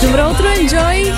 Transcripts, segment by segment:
Добро утро, Enjoy!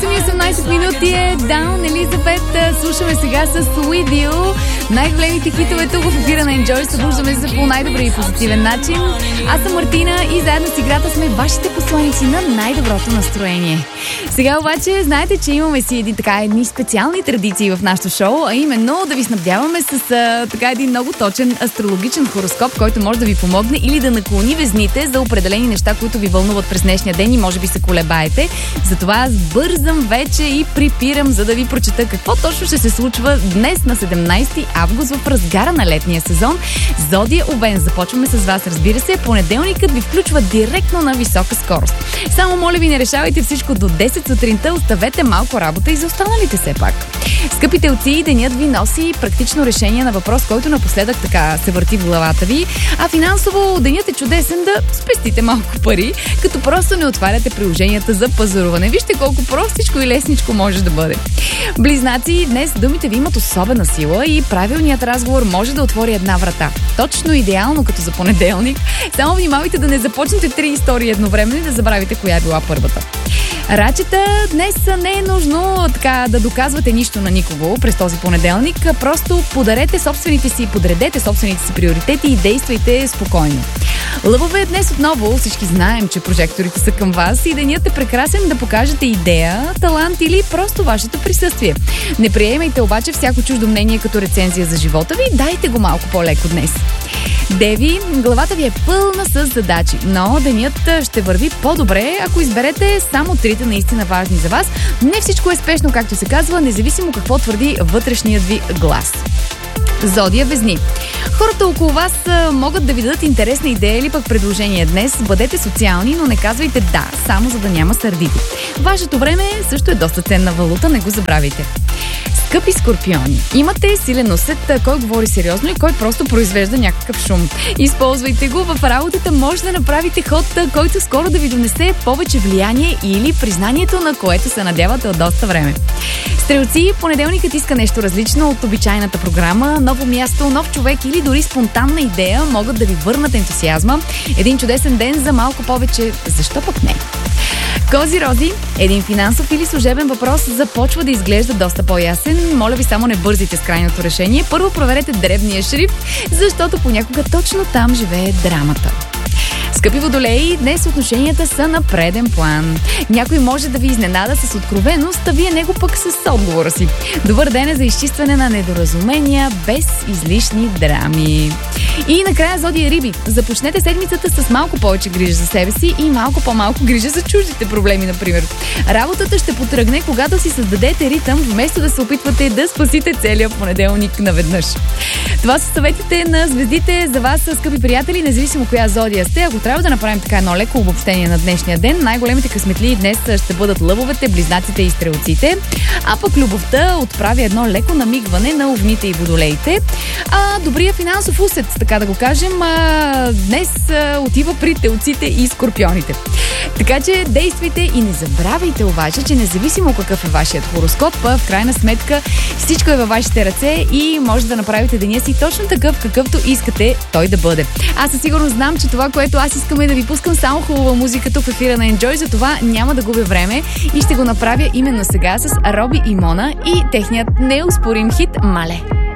8:18 минути е Down Елизабет. Слушаме сега с With You. Най-големите хитове тук в ефира на Enjoy. Събуждаме се по най-добри и позитивен начин. Аз съм Мартина и заедно с играта сме вашите посланици на най-доброто настроение. Сега обаче знаете, че имаме си едни специални традиции в нашото шоу, а именно да ви снабдяваме с един много точен астрологичен хороскоп, който може да ви помогне или да наклони везните за определени неща, които ви вълнуват през днешния ден и може би се колебаете. Затова аз бързам вече и припирам, за да ви прочета какво точно ще се случва днес на 17 август в разгара на летния сезон. Зодия Овен. Започваме с вас, разбира се. Понеделникът ви включва директно на висока скорост. Само моля ви, не решавайте всичко до 10 сутринта, оставете малко работа и за останалите все пак. Скъпи телци, денят ви носи практично решение на въпрос, който напоследък така се върти в главата ви, а финансово денят е чудесен да спестите малко пари, като просто не отваряте приложенията за пазаруване. Вижте колко простичко и лесничко може да бъде. Близнаци, днес думите ви имат особена сила и правилният разговор може да отвори една врата. Точно идеално като за понеделник. Само внимавайте да не започнете 3 истории едновременно и да забравите коя е била първата. Рачета, днес не е нужно да доказвате нищо на никого през този понеделник. Просто подредете собствените си приоритети и действайте спокойно. Лъвове, днес отново всички знаем, че прожекторите са към вас и денят е прекрасен да покажете идея, талант или просто вашето присъствие. Не приемайте обаче всяко чуждо мнение като рецензия за живота ви, дайте го малко по-леко днес. Деви, главата ви е пълна с задачи, но денят ще върви по-добре, ако изберете само 3 наистина важни за вас. Не всичко е спешно, както се казва, независимо какво твърди вътрешният ви глас. Зодия Везни. Хората около вас могат да ви дадат интересна идея или пък предложение днес. Бъдете социални, но не казвайте да, само за да няма сърдити. Вашето време също е доста ценна валута, не го забравяйте. Скъпи скорпиони, имате силен усет, кой говори сериозно и кой просто произвежда някакъв шум. Използвайте го в работата, може да направите ход, който скоро да ви донесе повече влияние или признанието, на което се надявате от доста време. Стрелци, понеделникът иска нещо различно от обичайната програма, ново място, нов човек или дори спонтанна идея могат да ви върнат ентусиазма. Един чудесен ден за малко повече, защо пък не? Козирози, един финансов или служебен въпрос започва да изглежда доста по-ясен. Моля ви, само не бързите с крайното решение. Първо проверете дребния шрифт, защото понякога точно там живее драмата. Скъпи водолеи, днес отношенията са на преден план. Някой може да ви изненада с откровеност, а вие него пък с отговора си. Добър ден е за изчистване на недоразумения, без излишни драми. И накрая Зодия Риби. Започнете седмицата с малко повече грижа за себе си и малко по-малко грижа за чуждите проблеми, например. Работата ще потръгне, когато си създадете ритъм, вместо да се опитвате да спасите целия понеделник наведнъж. Това са съветите на звездите за вас, скъпи приятели, независимо коя зодия сте. Ако трябва да направим така едно леко обобщение на днешния ден, най-големите късметли днес ще бъдат лъвовете, близнаците и стрелците, а пък любовта отправя едно леко намигване на овните и водолеите. А добрия финансов усет, така да го кажем, днес отива при телците и скорпионите. Така че действайте и не забравяйте обаче, че независимо какъв е вашият хороскоп, в крайна сметка всичко е във вашите ръце и може да направите деня си точно такъв, какъвто искате той да бъде. Аз със сигурност знам, че това, което аз искам е да ви пускам само хубава музика тук в ефира на Enjoy, затова няма да губя време и ще го направя именно сега с Роби и Мона и техният неоспорим хит «Мале».